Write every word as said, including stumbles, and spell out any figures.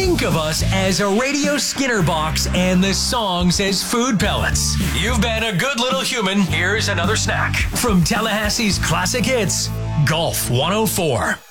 Think of us as a Radio Skinner box and the songs as food pellets. You've been a good little human. Here's another snack from Tallahassee's Classic Hits, Golf one oh four.